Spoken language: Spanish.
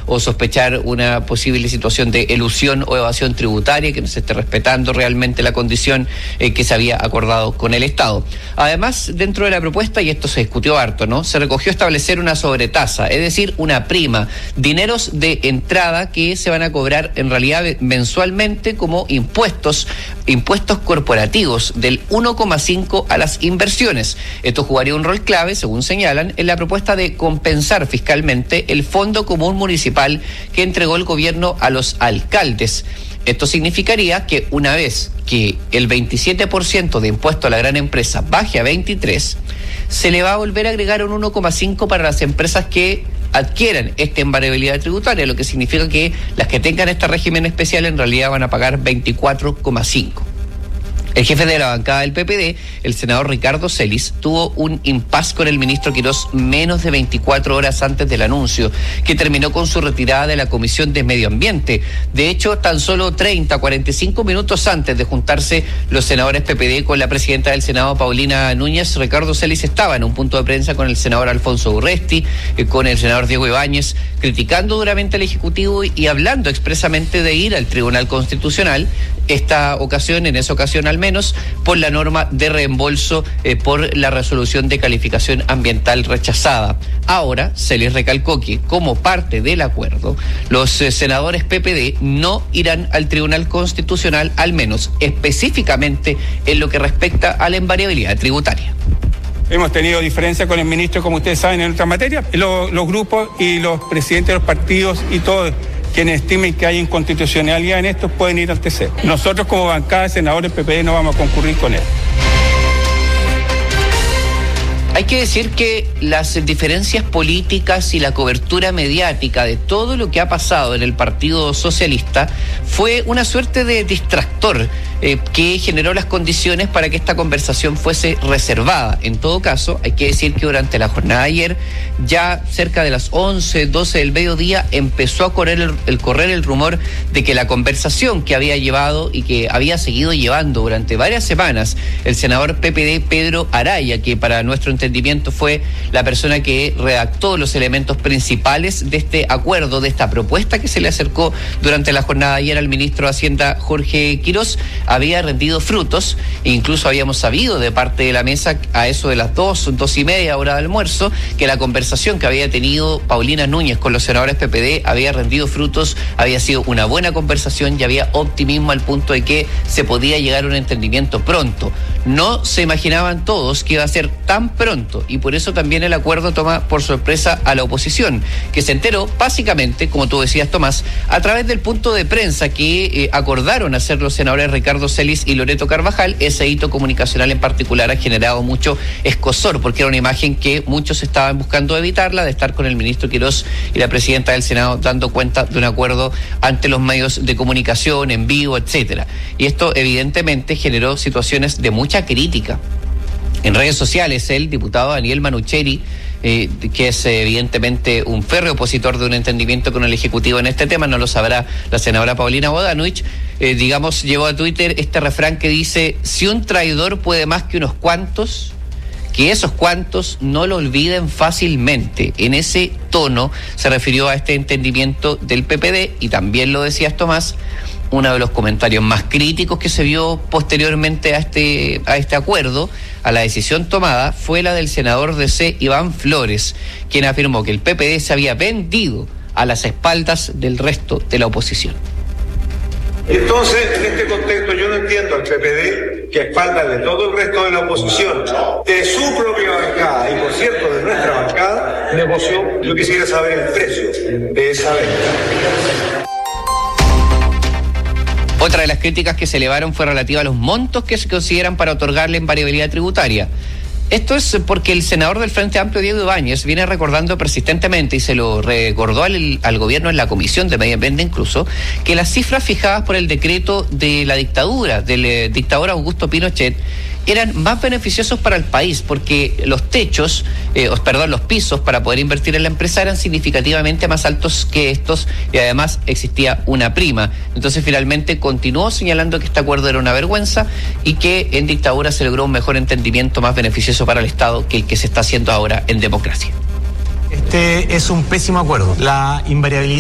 o sospechar una posible situación de elusión o evasión tributaria, que no se esté respetando realmente la condición que se había acordado con el Estado. Además, dentro de la propuesta, y esto se discutió harto, ¿no?, se recogió establecer una sobretasa, es decir, una prima, dineros de entrada que se van a cobrar en realidad mensualmente como impuestos corporativos del 1,5 a las inversiones. Esto jugaría un rol clave, según señalan, en la propuesta de compensar fiscalmente el Fondo Común Municipal que entregó el gobierno a los alcaldes. Esto significaría que una vez que el 27% de impuesto a la gran empresa baje a 23%, se le va a volver a agregar un 1,5 para las empresas que adquieran esta invariabilidad tributaria, lo que significa que las que tengan este régimen especial en realidad van a pagar 24,5. El jefe de la bancada del PPD, el senador Ricardo Celis, tuvo un impasse con el ministro Quirós menos de 24 horas antes del anuncio, que terminó con su retirada de la Comisión de Medio Ambiente. De hecho, tan solo 45 minutos antes de juntarse los senadores PPD con la presidenta del Senado, Paulina Núñez, Ricardo Celis estaba en un punto de prensa con el senador Alfonso Urresti, con el senador Diego Ibáñez, criticando duramente al Ejecutivo y hablando expresamente de ir al Tribunal Constitucional, en esa ocasión al menos, por la norma de reembolso por la resolución de calificación ambiental rechazada. Ahora, se les recalcó que, como parte del acuerdo, los senadores PPD no irán al Tribunal Constitucional, al menos específicamente en lo que respecta a la invariabilidad tributaria. Hemos tenido diferencias con el ministro, como ustedes saben, en otras materias. Los grupos y los presidentes de los partidos y todos quienes estimen que hay inconstitucionalidad en esto pueden ir al TC. Nosotros, como bancada de senadores PPD, no vamos a concurrir con él. Hay que decir que las diferencias políticas y la cobertura mediática de todo lo que ha pasado en el Partido Socialista fue una suerte de distractor que generó las condiciones para que esta conversación fuese reservada. En todo caso, hay que decir que durante la jornada de ayer, ya cerca de las 11, 12 del mediodía, empezó a correr el rumor de que la conversación que había llevado y que había seguido llevando durante varias semanas el senador PPD Pedro Araya, que para nuestro entendimiento fue la persona que redactó los elementos principales de este acuerdo, de esta propuesta que se le acercó durante la jornada de ayer al ministro de Hacienda, Jorge Quirós, había rendido frutos. Incluso habíamos sabido de parte de la mesa a eso de las 2:30 hora de almuerzo, que la conversación que había tenido Paulina Núñez con los senadores PPD había rendido frutos, había sido una buena conversación y había optimismo al punto de que se podía llegar a un entendimiento pronto. No se imaginaban todos que iba a ser tan pronto, y por eso también el acuerdo toma por sorpresa a la oposición, que se enteró básicamente, como tú decías, Tomás, a través del punto de prensa que acordaron hacer los senadores Ricardo Celis y Loreto Carvajal. Ese hito comunicacional en particular ha generado mucho escozor, porque era una imagen que muchos estaban buscando evitarla, de estar con el ministro Quirós y la presidenta del Senado dando cuenta de un acuerdo ante los medios de comunicación, en vivo, etcétera. Y esto evidentemente generó situaciones de mucha crítica. En redes sociales, el diputado Daniel Manucheri, que es evidentemente un férreo opositor de un entendimiento con el Ejecutivo en este tema, no lo sabrá la senadora Paulina Bodanovich, llevó a Twitter este refrán que dice: si un traidor puede más que unos cuantos, que esos cuantos no lo olviden fácilmente. En ese tono se refirió a este entendimiento del PPD, y también lo decías, Tomás, uno de los comentarios más críticos que se vio posteriormente a este acuerdo, a la decisión tomada, fue la del senador DC Iván Flores, quien afirmó que el PPD se había vendido a las espaldas del resto de la oposición. Entonces, en este contexto, yo no entiendo al PPD que a espaldas de todo el resto de la oposición, de su propia bancada y, por cierto, de nuestra bancada, negoció. Yo quisiera saber el precio de esa venta. Otra de las críticas que se elevaron fue relativa a los montos que se consideran para otorgar la invariabilidad tributaria. Esto es porque el senador del Frente Amplio, Diego Ibáñez, viene recordando persistentemente, y se lo recordó al gobierno en la Comisión de Medio Ambiente incluso, que las cifras fijadas por el decreto de la dictadura, del dictador Augusto Pinochet, eran más beneficiosos para el país, porque los pisos para poder invertir en la empresa eran significativamente más altos que estos, y además existía una prima. Entonces finalmente continuó señalando que este acuerdo era una vergüenza y que en dictadura se logró un mejor entendimiento más beneficioso para el Estado que el que se está haciendo ahora en democracia. Este es un pésimo acuerdo. La invariabilidad